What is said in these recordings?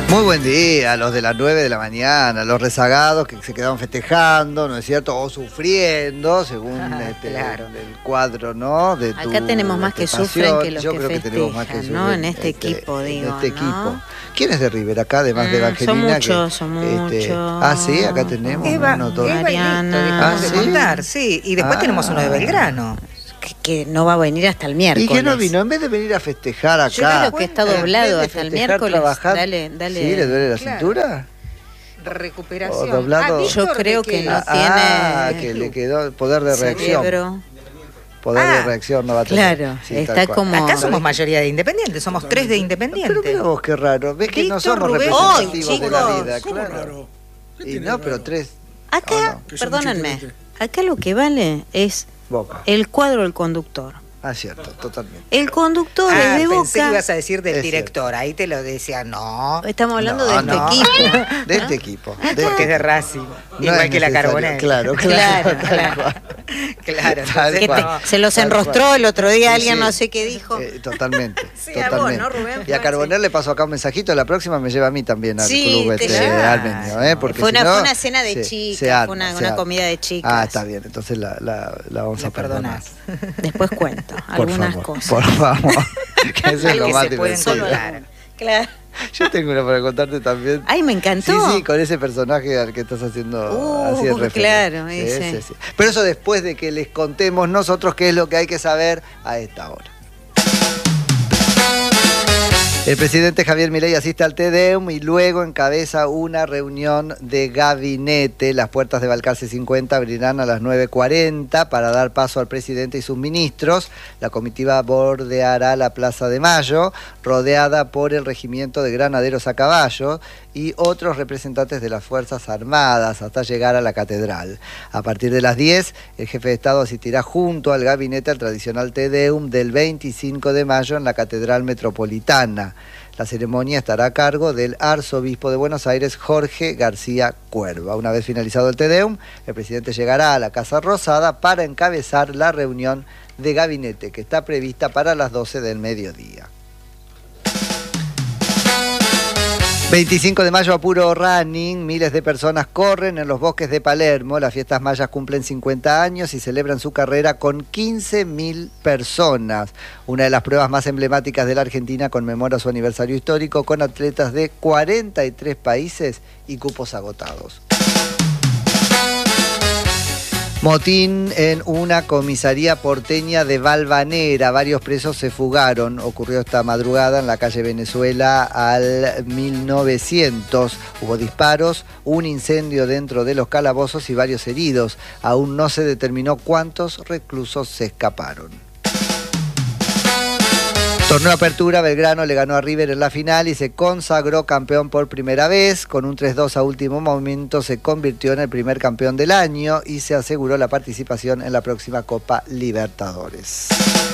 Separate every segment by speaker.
Speaker 1: Muy buen día, los de las 9 de la mañana, los rezagados que se quedaron festejando, ¿no es cierto? O sufriendo, según
Speaker 2: claro.
Speaker 1: el cuadro, ¿no? De tu,
Speaker 3: acá tenemos más que sufren que los
Speaker 1: Yo
Speaker 3: que
Speaker 1: creo que tenemos más que
Speaker 3: festejan,
Speaker 1: sufren,
Speaker 3: ¿no? En este equipo, digo,
Speaker 1: en este
Speaker 3: ¿no?
Speaker 1: equipo. ¿Quién es de River acá, además de Evangelina?
Speaker 3: Son muchos.
Speaker 1: Ah, sí, acá tenemos uno, dos.
Speaker 3: Mariana.
Speaker 2: De contar, sí. Y después tenemos uno de Belgrano.
Speaker 3: Que no va a venir hasta el miércoles.
Speaker 1: ¿Y que no vino? En vez de venir a festejar acá.
Speaker 3: Yo creo que está doblado hasta el miércoles.
Speaker 1: Trabajar,
Speaker 3: dale.
Speaker 1: ¿Sí? ¿Le duele la cintura?
Speaker 2: Recuperación.
Speaker 1: O doblado.
Speaker 3: Yo creo que no tiene.
Speaker 1: Que le quedó poder de reacción.
Speaker 3: Cerebro.
Speaker 1: Poder de reacción no va a tener.
Speaker 3: Claro,
Speaker 1: Sí,
Speaker 3: está como...
Speaker 2: Acá somos mayoría de independientes, somos 3 de independientes.
Speaker 1: Pero mira vos, qué raro. ¿Ves que no
Speaker 2: Víctor,
Speaker 1: somos
Speaker 2: Rubén.
Speaker 1: representativos de la
Speaker 3: Chicos,
Speaker 1: vida?
Speaker 4: somos
Speaker 1: Claro.
Speaker 4: raros. ¿Qué
Speaker 1: Y
Speaker 4: tiene
Speaker 1: no,
Speaker 4: de
Speaker 1: pero
Speaker 4: raro?
Speaker 1: 3.
Speaker 3: Acá,
Speaker 4: Que son
Speaker 3: perdónenme,
Speaker 4: diferentes.
Speaker 3: acá lo que vale es
Speaker 1: Boca.
Speaker 3: el cuadro del conductor.
Speaker 1: Ah, cierto, totalmente.
Speaker 3: El conductor es de
Speaker 2: Pensé que
Speaker 3: Boca.
Speaker 2: ibas a decir del
Speaker 1: Es
Speaker 2: director, ahí te lo decía, no.
Speaker 3: Estamos hablando
Speaker 1: No,
Speaker 3: de este
Speaker 1: no.
Speaker 3: equipo.
Speaker 1: De este equipo.
Speaker 2: Porque es de Racing,
Speaker 1: No
Speaker 2: igual
Speaker 1: es
Speaker 2: que la
Speaker 1: necesario.
Speaker 2: Carbonell.
Speaker 1: Claro.
Speaker 3: Claro.
Speaker 2: Claro,
Speaker 1: Tal
Speaker 2: entonces
Speaker 1: cual.
Speaker 3: Se los
Speaker 1: Tal
Speaker 3: enrostró
Speaker 1: cual.
Speaker 3: el otro día,
Speaker 1: Sí,
Speaker 3: alguien
Speaker 1: sí.
Speaker 3: no sé qué dijo.
Speaker 1: Totalmente.
Speaker 3: Sí, a vos,
Speaker 1: totalmente.
Speaker 3: ¿no, Rubén?
Speaker 1: Y a Carbonell le paso acá un mensajito, la próxima me lleva a mí también al
Speaker 3: Sí,
Speaker 1: club
Speaker 3: te
Speaker 2: lleva.
Speaker 1: armenio, porque
Speaker 3: Fue
Speaker 1: si no,
Speaker 3: fue una cena de chicas,
Speaker 1: se arma,
Speaker 3: fue
Speaker 1: se
Speaker 3: una
Speaker 1: arma.
Speaker 3: comida de chicas.
Speaker 1: Ah, está bien, entonces la vamos
Speaker 2: Le
Speaker 1: a perdonar.
Speaker 2: perdonás.
Speaker 3: Después cuento
Speaker 1: Por
Speaker 3: algunas
Speaker 1: favor,
Speaker 3: cosas.
Speaker 1: por favor. Que eso es lo
Speaker 2: Que
Speaker 1: más
Speaker 2: se pueden
Speaker 1: divertido.
Speaker 2: contar.
Speaker 3: Claro.
Speaker 1: Yo tengo una para contarte también.
Speaker 3: Ay, me encantó.
Speaker 1: Sí, con ese personaje al que estás haciendo así de referencia.
Speaker 3: claro,
Speaker 1: Sí,
Speaker 3: ese.
Speaker 1: sí. Pero eso después de que les contemos nosotros qué es lo que hay que saber a esta hora. El presidente Javier Milei asiste al Te-Deum y luego encabeza una reunión de gabinete. Las puertas de Balcarce 50 abrirán a las 9:40 para dar paso al presidente y sus ministros. La comitiva bordeará la Plaza de Mayo, rodeada por el regimiento de granaderos a caballo y otros representantes de las Fuerzas Armadas hasta llegar a la catedral. A partir de las 10, el jefe de Estado asistirá junto al gabinete al tradicional Te-Deum del 25 de mayo en la Catedral Metropolitana. La ceremonia estará a cargo del arzobispo de Buenos Aires, Jorge García Cuerva. Una vez finalizado el Te-Deum, el presidente llegará a la Casa Rosada para encabezar la reunión de gabinete que está prevista para las 12 del mediodía. 25 de mayo a puro running, miles de personas corren en los bosques de Palermo. Las fiestas mayas cumplen 50 años y celebran su carrera con 15.000 personas. Una de las pruebas más emblemáticas de la Argentina conmemora su aniversario histórico con atletas de 43 países y cupos agotados. Motín en una comisaría porteña de Valvanera. Varios presos se fugaron. Ocurrió esta madrugada en la calle Venezuela al 1900. Hubo disparos, un incendio dentro de los calabozos y varios heridos. Aún no se determinó cuántos reclusos se escaparon. Torneo Apertura, Belgrano le ganó a River en la final y se consagró campeón por primera vez. Con un 3-2 a último momento se convirtió en el primer campeón del año y se aseguró la participación en la próxima Copa Libertadores.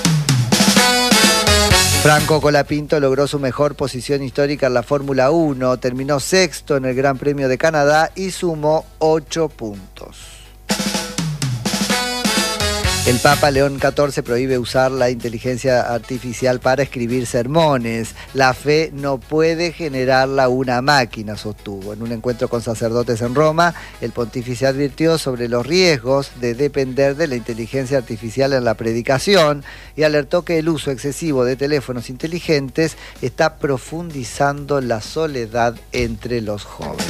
Speaker 1: Franco Colapinto logró su mejor posición histórica en la Fórmula 1. Terminó sexto en el Gran Premio de Canadá y sumó 8 puntos. El Papa León XIV prohíbe usar la inteligencia artificial para escribir sermones. La fe no puede generarla una máquina, sostuvo. En un encuentro con sacerdotes en Roma, el pontífice advirtió sobre los riesgos de depender de la inteligencia artificial en la predicación y alertó que el uso excesivo de teléfonos inteligentes está profundizando la soledad entre los jóvenes.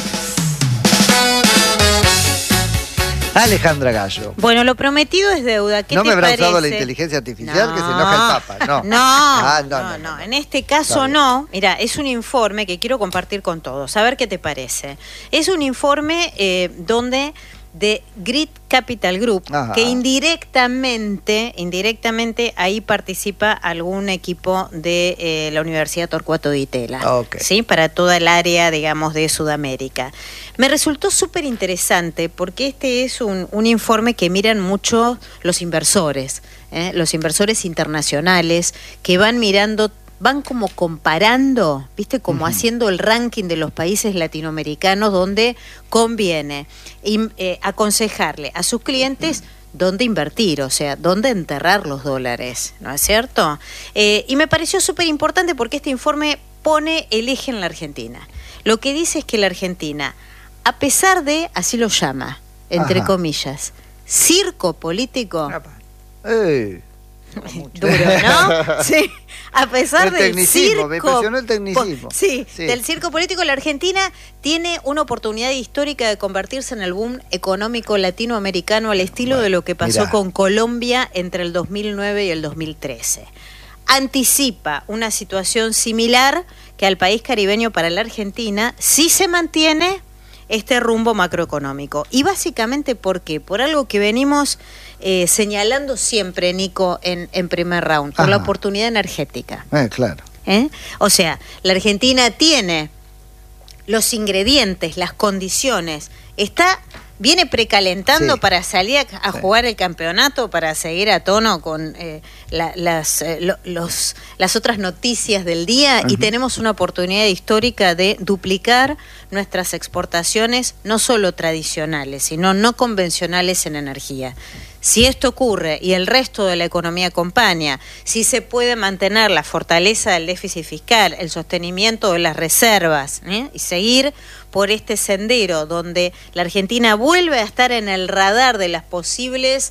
Speaker 1: Alejandra Gallo.
Speaker 3: Bueno, lo prometido es deuda. ¿Qué
Speaker 1: ¿No
Speaker 3: te
Speaker 1: me habrá
Speaker 3: parece?
Speaker 1: usado la inteligencia artificial que se enoja el Papa? No.
Speaker 3: No. En este caso no. Mira, es un informe que quiero compartir con todos. A ver qué te parece. Es un informe donde de Grit Capital Group,
Speaker 1: Ajá.
Speaker 3: que indirectamente ahí participa algún equipo de la Universidad Torcuato Di Tella,
Speaker 1: Okay.
Speaker 3: ¿sí? Para toda el área, digamos, de Sudamérica. Me resultó súper interesante porque este es un informe que miran mucho los inversores internacionales, que van mirando, van como comparando, ¿viste? Como haciendo el ranking de los países latinoamericanos donde conviene aconsejarle a sus clientes dónde invertir, o sea, dónde enterrar los dólares, ¿no es cierto? Y me pareció súper importante porque este informe pone el eje en la Argentina. Lo que dice es que la Argentina, a pesar de, así lo llama, entre comillas, circo político. Duro, ¿no? Sí. A pesar del circo,
Speaker 1: me impresionó el tecnicismo.
Speaker 3: Sí, del circo político, la Argentina tiene una oportunidad histórica de convertirse en el boom económico latinoamericano al estilo de lo que pasó con Colombia entre el 2009 y el 2013. Anticipa una situación similar que al país caribeño para la Argentina si se mantiene este rumbo macroeconómico. Y básicamente, ¿por qué? Por algo que venimos señalando siempre, Nico, en primer round, por la oportunidad energética.
Speaker 1: Claro.
Speaker 3: O sea, la Argentina tiene los ingredientes, las condiciones, viene precalentando para salir a jugar el campeonato, para seguir a tono con las otras noticias del día, y tenemos una oportunidad histórica de duplicar nuestras exportaciones, no solo tradicionales, sino no convencionales en energía. Si esto ocurre y el resto de la economía acompaña, si se puede mantener la fortaleza del déficit fiscal, el sostenimiento de las reservas, y seguir por este sendero donde la Argentina vuelve a estar en el radar de las posibles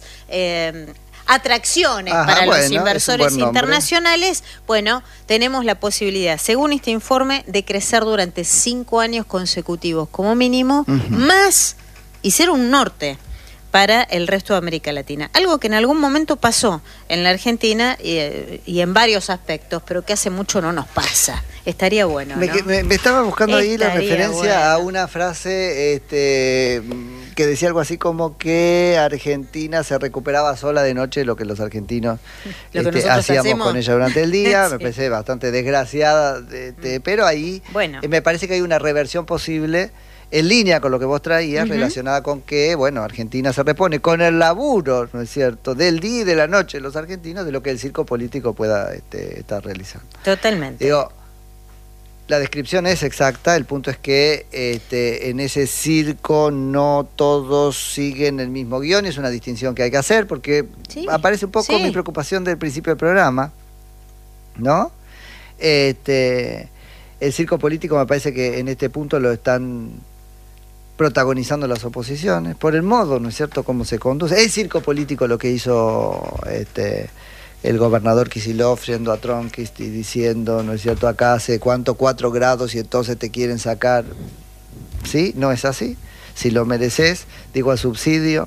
Speaker 3: atracciones para los inversores internacionales, bueno, tenemos la posibilidad, según este informe, de crecer durante 5 años consecutivos como mínimo, más, y ser un norte para el resto de América Latina. Algo que en algún momento pasó en la Argentina y en varios aspectos, pero que hace mucho no nos pasa. Estaría bueno, ¿no?
Speaker 1: Me estaba buscando ahí la referencia a una frase que decía algo así como que Argentina se recuperaba sola de noche, lo que los argentinos hacíamos con ella durante el día. Me parece bastante desgraciada, pero ahí me parece que hay una reversión posible en línea con lo que vos traías, relacionada con que, bueno, Argentina se repone con el laburo, ¿no es cierto?, del día y de la noche los argentinos, de lo que el circo político pueda estar realizando.
Speaker 3: Totalmente.
Speaker 1: Digo, la descripción es exacta, el punto es que en ese circo no todos siguen el mismo guión, es una distinción que hay que hacer, porque aparece un poco mi preocupación del principio del programa, ¿no? El circo político me parece que en este punto lo están protagonizando las oposiciones, por el modo, ¿no es cierto?, cómo se conduce. Es circo político lo que hizo el gobernador Kicillof yendo a Trump y diciendo, ¿no es cierto?, acá hace cuánto, 4 grados y entonces te quieren sacar. ¿Sí? ¿No es así? Si lo mereces, digo al subsidio,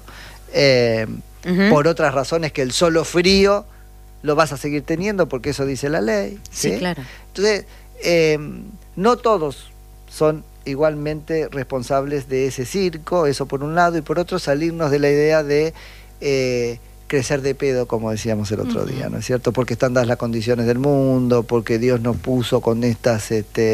Speaker 1: por otras razones que el solo frío lo vas a seguir teniendo porque eso dice la ley.
Speaker 3: Sí, claro.
Speaker 1: Entonces, no todos son igualmente responsables de ese circo, eso por un lado, y por otro salirnos de la idea de crecer de pedo, como decíamos el otro día, ¿no es cierto? Porque están dadas las condiciones del mundo, porque Dios nos puso con estas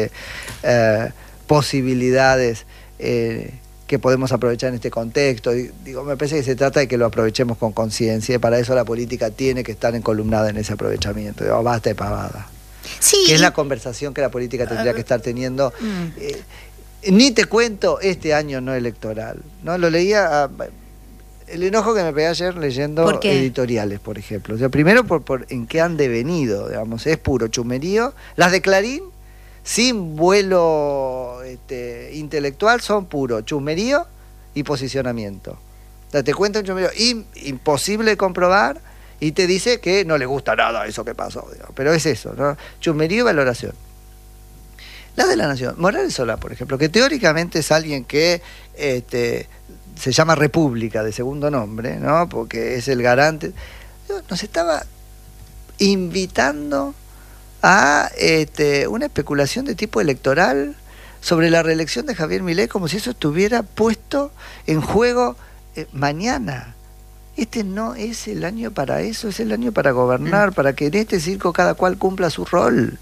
Speaker 1: posibilidades que podemos aprovechar en este contexto. Digo, me parece que se trata de que lo aprovechemos con conciencia, y para eso la política tiene que estar encolumnada en ese aprovechamiento. Digo, basta de pavada.
Speaker 3: Sí.
Speaker 1: Que es la conversación que la política tendría que estar teniendo. Ni te cuento este año no electoral, ¿no? Lo leía, el enojo que me pegué ayer leyendo editoriales, por ejemplo. O sea, primero por en qué han devenido, digamos, es puro chumerío. Las de Clarín, sin vuelo intelectual, son puro chumerío y posicionamiento. O sea, te cuenta un chumerío imposible de comprobar y te dice que no le gusta nada eso que pasó, digamos. Pero es eso, ¿no? Chumerío y valoración. La de La Nación, Morales Solá, por ejemplo, que teóricamente es alguien que se llama República de segundo nombre, ¿no? Porque es el garante. Nos estaba invitando a una especulación de tipo electoral sobre la reelección de Javier Milei, como si eso estuviera puesto en juego mañana. Este no es el año para eso, es el año para gobernar, para que en este circo cada cual cumpla su rol.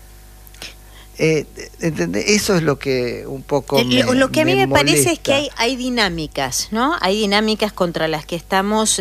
Speaker 1: ¿Entendés? Eso es lo que un poco
Speaker 3: lo que a mí me
Speaker 1: molesta.
Speaker 3: parece es que hay dinámicas, ¿no? Hay dinámicas contra las que estamos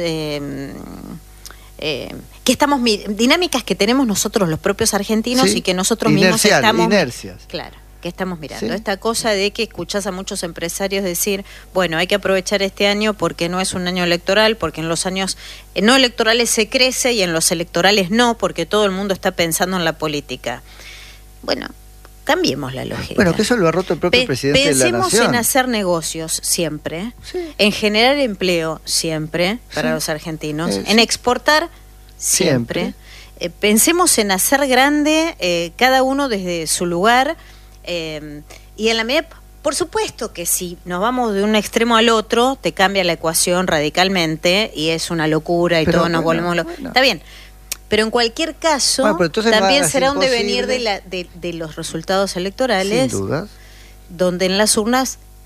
Speaker 3: dinámicas que tenemos nosotros los propios argentinos, y que nosotros mismos estamos claro, que estamos mirando. Sí. Esta cosa de que escuchás a muchos empresarios decir, bueno, hay que aprovechar este año porque no es un año electoral, porque en los años no electorales se crece y en los electorales no, porque todo el mundo está pensando en la política. Bueno, Cambiemos la lógica.
Speaker 1: Bueno, que eso lo ha roto el propio presidente de la
Speaker 3: Pensemos
Speaker 1: Nación.
Speaker 3: en hacer negocios siempre,
Speaker 1: Sí.
Speaker 3: en generar empleo siempre para los argentinos, en
Speaker 1: sí.
Speaker 3: exportar siempre. Pensemos en hacer grande cada uno desde su lugar y en la medida, por supuesto que si nos vamos de un extremo al otro, te cambia la ecuación radicalmente y es una locura y
Speaker 1: Pero
Speaker 3: todos nos
Speaker 1: bueno,
Speaker 3: volvemos
Speaker 1: bueno.
Speaker 3: Está bien. Pero en cualquier caso,
Speaker 1: Bueno, pero entonces no
Speaker 3: también
Speaker 1: hagas
Speaker 3: será un devenir
Speaker 1: imposible.
Speaker 3: de los resultados electorales,
Speaker 1: Sin dudas.
Speaker 3: donde en las urnas